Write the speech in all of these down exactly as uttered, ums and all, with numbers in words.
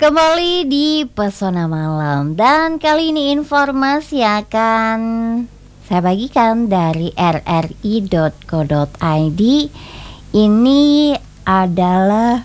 Kembali di Pesona Malam, dan kali ini informasi akan saya bagikan dari r r i dot co dot i d. Ini adalah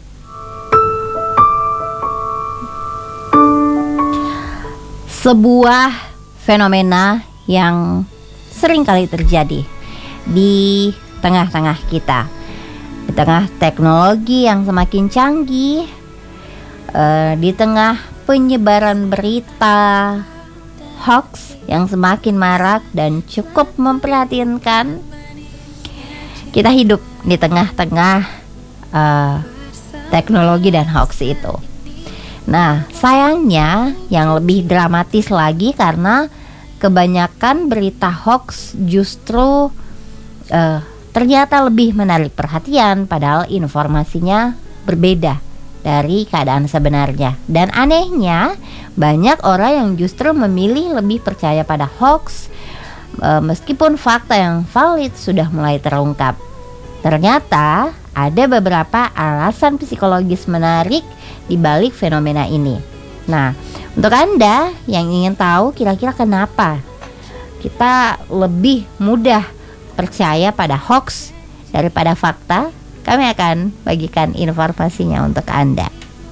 sebuah fenomena yang sering kali terjadi di tengah-tengah kita, di tengah teknologi yang semakin canggih. Uh, di tengah penyebaran berita hoax yang semakin marak dan cukup memprihatinkan, kita hidup di tengah-tengah uh, teknologi dan hoax itu. Nah, sayangnya yang lebih dramatis lagi karena kebanyakan berita hoax justru uh, ternyata lebih menarik perhatian, padahal informasinya berbeda dari keadaan sebenarnya. Dan anehnya, banyak orang yang justru memilih lebih percaya pada hoax e, meskipun fakta yang valid sudah mulai terungkap. Ternyata ada beberapa alasan psikologis menarik di balik fenomena ini. Nah, untuk Anda yang ingin tahu kira-kira kenapa kita lebih mudah percaya pada hoax daripada fakta, kami akan bagikan informasinya untuk Anda.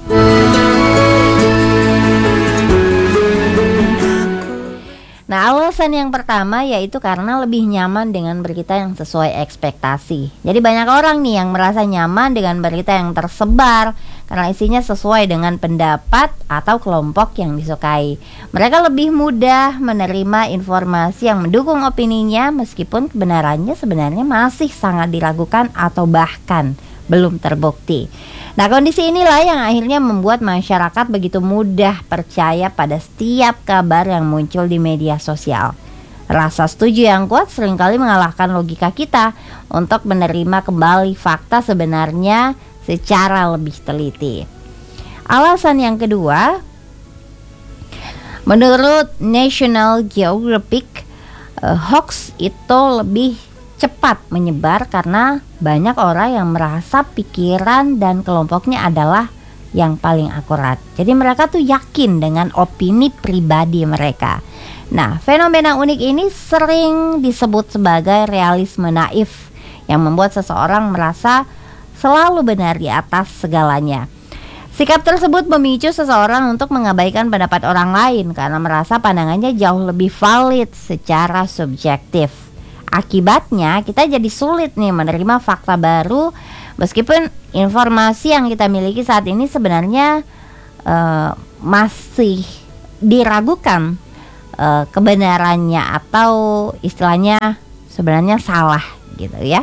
Nah, alasan yang pertama yaitu karena lebih nyaman dengan berita yang sesuai ekspektasi. Jadi banyak orang nih yang merasa nyaman dengan berita yang tersebar karena isinya sesuai dengan pendapat atau kelompok yang disukai. Mereka lebih mudah menerima informasi yang mendukung opininya meskipun kebenarannya sebenarnya masih sangat diragukan atau bahkan belum terbukti. Nah, kondisi inilah yang akhirnya membuat masyarakat begitu mudah percaya pada setiap kabar yang muncul di media sosial. Rasa setuju yang kuat seringkali mengalahkan logika kita untuk menerima kembali fakta sebenarnya secara lebih teliti. Alasan yang kedua, menurut National Geographic, uh, hoax itu lebih cepat menyebar karena banyak orang yang merasa pikiran dan kelompoknya adalah yang paling akurat. Jadi mereka tuh yakin dengan opini pribadi mereka. Nah, fenomena unik ini sering disebut sebagai realisme naif yang membuat seseorang merasa selalu benar di atas segalanya. Sikap tersebut memicu seseorang untuk mengabaikan pendapat orang lain karena merasa pandangannya jauh lebih valid secara subjektif. Akibatnya kita jadi sulit nih menerima fakta baru meskipun informasi yang kita miliki saat ini sebenarnya uh, masih diragukan uh, kebenarannya atau istilahnya sebenarnya salah gitu ya.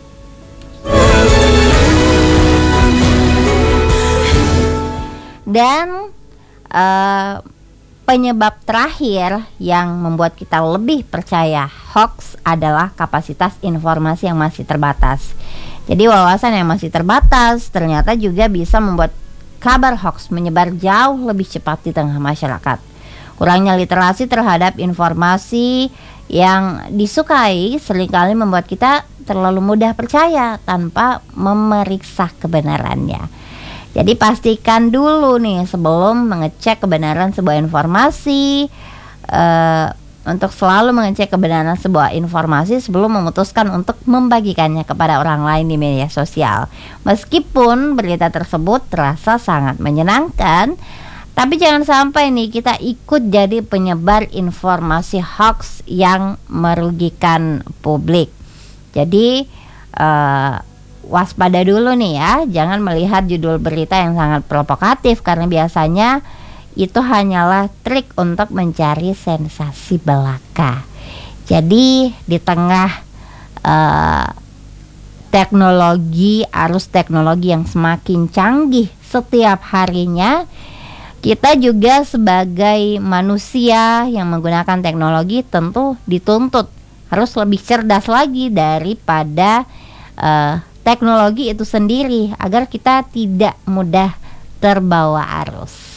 Dan uh, penyebab terakhir yang membuat kita lebih percaya hoax adalah kapasitas informasi yang masih terbatas. Jadi wawasan yang masih terbatas ternyata juga bisa membuat kabar hoax menyebar jauh lebih cepat di tengah masyarakat. Kurangnya literasi terhadap informasi yang disukai seringkali membuat kita terlalu mudah percaya tanpa memeriksa kebenarannya. Jadi pastikan dulu nih sebelum mengecek kebenaran sebuah informasi, uh, untuk selalu mengecek kebenaran sebuah informasi sebelum memutuskan untuk membagikannya kepada orang lain di media sosial. Meskipun berita tersebut terasa sangat menyenangkan, tapi jangan sampai nih kita ikut jadi penyebar informasi hoax yang merugikan publik. Jadi uh, waspada dulu nih ya, jangan melihat judul berita yang sangat provokatif karena biasanya itu hanyalah trik untuk mencari sensasi belaka. Jadi di tengah uh, teknologi, arus teknologi yang semakin canggih setiap harinya, kita juga sebagai manusia yang menggunakan teknologi tentu dituntut harus lebih cerdas lagi daripada uh, teknologi itu sendiri agar kita tidak mudah terbawa arus.